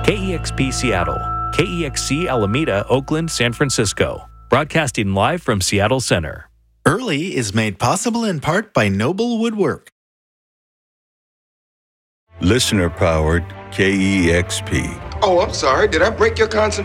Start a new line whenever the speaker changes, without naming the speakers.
KEXP Seattle, KEXC Alameda, Oakland, San Francisco. Broadcasting live from Seattle Center.
Early is made possible in part by Noble Woodwork.
Listener-powered KEXP.
Oh, I'm sorry. Did I break your concentration?